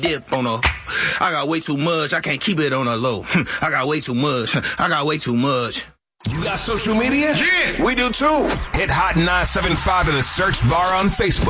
dip on her. I got way too much. I can't keep it on a low. I got way too much. I got way too much. You got social media? Yeah. We do too. Hit Hot 975 in the search bar on Facebook.